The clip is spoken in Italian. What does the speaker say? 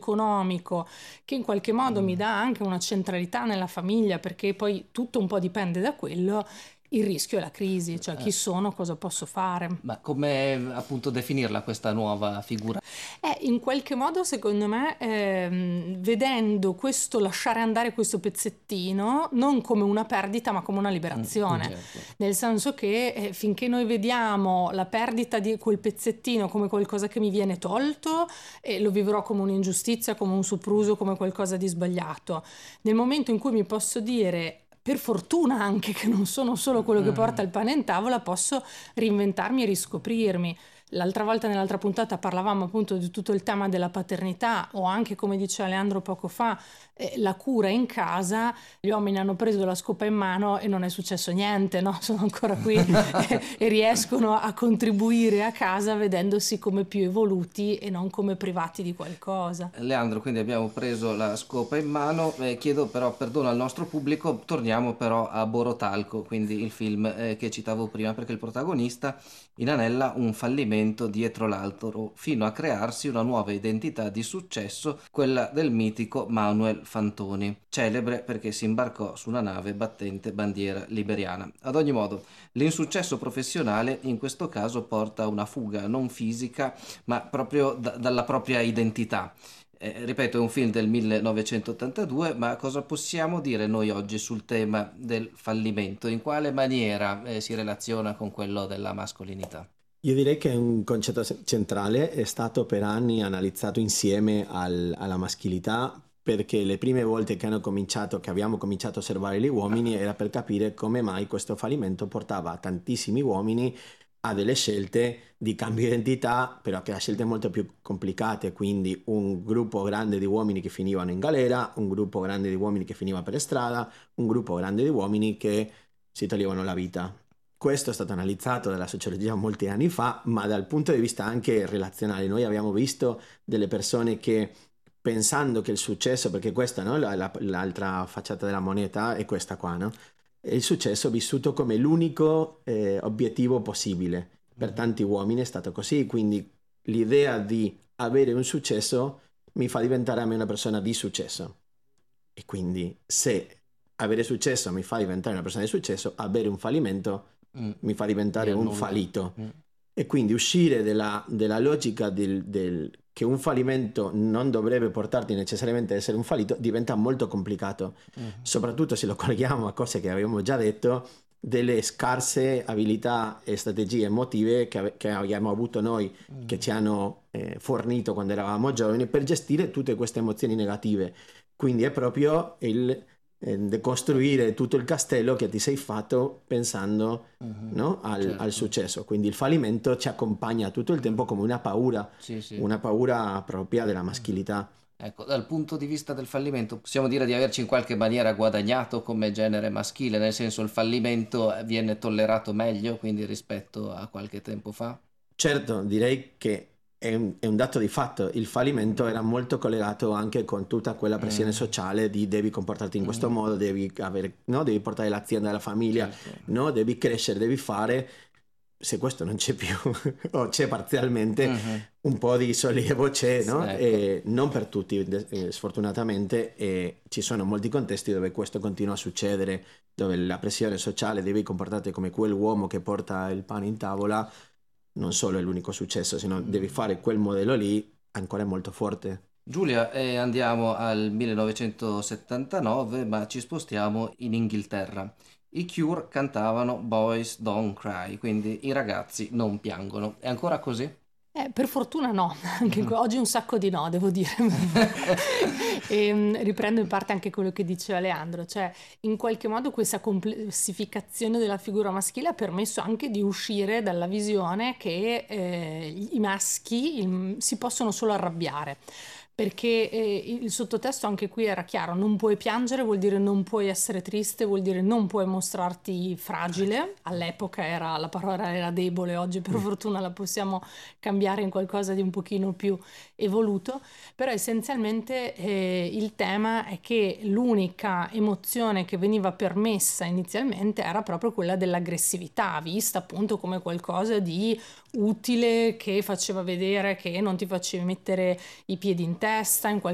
economico, che in qualche modo mi dà anche una centralità nella famiglia, perché poi tutto un po' dipende da quello, il rischio è la crisi, cioè chi sono, cosa posso fare. Ma come appunto definirla questa nuova figura? In qualche modo, secondo me, vedendo questo, lasciare andare questo pezzettino, non come una perdita, ma come una liberazione. Certo. Nel senso che finché noi vediamo la perdita di quel pezzettino come qualcosa che mi viene tolto, lo vivrò come un'ingiustizia, come un sopruso, come qualcosa di sbagliato. Nel momento in cui mi posso dire, per fortuna anche che non sono solo quello che porta il pane in tavola, posso reinventarmi e riscoprirmi. L'altra volta, nell'altra puntata, parlavamo appunto di tutto il tema della paternità, o anche, come diceva Leandro poco fa, la cura in casa. Gli uomini hanno preso la scopa in mano e non è successo niente, no? Sono ancora qui e riescono a contribuire a casa vedendosi come più evoluti e non come privati di qualcosa. Leandro, quindi abbiamo preso la scopa in mano, chiedo però perdono al nostro pubblico, torniamo però a Borotalco, quindi il film che citavo prima, perché il protagonista inanella un fallimento dietro l'altro fino a crearsi una nuova identità di successo, quella del mitico Manuel Fantoni, celebre perché si imbarcò su una nave battente bandiera liberiana. Ad ogni modo, l'insuccesso professionale in questo caso porta a una fuga non fisica, ma proprio dalla propria identità. Ripeto, è un film del 1982, ma cosa possiamo dire noi oggi sul tema del fallimento? In quale maniera si relaziona con quello della mascolinità? Io direi che è un concetto centrale, è stato per anni analizzato insieme alla maschilità, perché le prime volte che abbiamo cominciato a osservare gli uomini era per capire come mai questo fallimento portava tantissimi uomini a delle scelte di cambio di identità, però che erano scelte molto più complicate, quindi un gruppo grande di uomini che finivano in galera, un gruppo grande di uomini che finiva per strada, un gruppo grande di uomini che si toglievano la vita. Questo è stato analizzato dalla sociologia molti anni fa, ma dal punto di vista anche relazionale. Noi abbiamo visto delle persone che, pensando che il successo, perché questa, no, l'altra facciata della moneta è questa qua, no? Il successo vissuto come l'unico obiettivo possibile. Per tanti uomini è stato così, quindi l'idea di avere un successo mi fa diventare a me una persona di successo. E quindi se avere successo mi fa diventare una persona di successo, avere un fallimento mi fa diventare un fallito. E quindi uscire della logica che un fallimento non dovrebbe portarti necessariamente ad essere un fallito diventa molto complicato, soprattutto se lo colleghiamo a cose che avevamo già detto, delle scarse abilità e strategie emotive che abbiamo avuto noi, che ci hanno fornito quando eravamo giovani, per gestire tutte queste emozioni negative. Quindi è proprio il decostruire tutto il castello che ti sei fatto pensando no, al successo. Quindi il fallimento ci accompagna tutto il tempo come una paura, una paura propria della maschilità. Ecco, dal punto di vista del fallimento possiamo dire di averci in qualche maniera guadagnato come genere maschile, nel senso il fallimento viene tollerato meglio, quindi rispetto a qualche tempo fa? Certo, direi che è un dato di fatto. Il fallimento era molto collegato anche con tutta quella pressione sociale di devi comportarti in questo modo, devi portare l'azienda alla famiglia, no? Devi crescere, devi fare. Se questo non c'è più o c'è parzialmente, un po' di sollievo c'è, no? Ecco. E non per tutti, sfortunatamente, e ci sono molti contesti dove questo continua a succedere, dove la pressione sociale devi comportarti come quell'uomo che porta il pane in tavola non solo è l'unico successo, se no devi fare quel modello lì, ancora è molto forte. Giulia, andiamo al 1979, ma ci spostiamo in Inghilterra. I Cure cantavano Boys Don't Cry, quindi i ragazzi non piangono. È ancora così? Per fortuna no, anche oggi un sacco di no, devo dire. E riprendo in parte anche quello che diceva Leandro, cioè in qualche modo questa complessificazione della figura maschile ha permesso anche di uscire dalla visione che i maschi si possono solo arrabbiare. Perché il sottotesto anche qui era chiaro, non puoi piangere vuol dire non puoi essere triste, vuol dire non puoi mostrarti fragile, all'epoca la parola era debole, oggi per fortuna la possiamo cambiare in qualcosa di un pochino più evoluto, però essenzialmente il tema è che l'unica emozione che veniva permessa inizialmente era proprio quella dell'aggressività, vista appunto come qualcosa di utile che faceva vedere che non ti facevi mettere i piedi in testa, in